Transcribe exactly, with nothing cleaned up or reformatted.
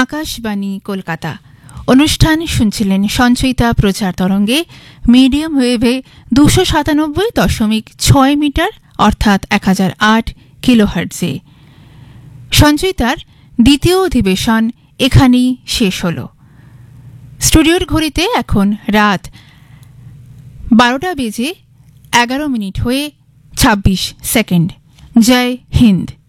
আকাশবাণী কলকাতা। অনুষ্ঠান শুনছিলেন সঞ্চয়িতা প্রচার তরঙ্গে মিডিয়াম ওয়েভে দুশো সাতানব্বই দশমিক ছয় মিটার অর্থাৎ এক হাজার আট কিলোহার্টজে। সঞ্চয়িতার দ্বিতীয় অধিবেশন এখানেই শেষ হল। স্টুডিওর ঘড়িতে এখন রাত বারোটা বেজে এগারো মিনিট হয়ে ছাব্বিশ সেকেন্ড। জয় হিন্দ।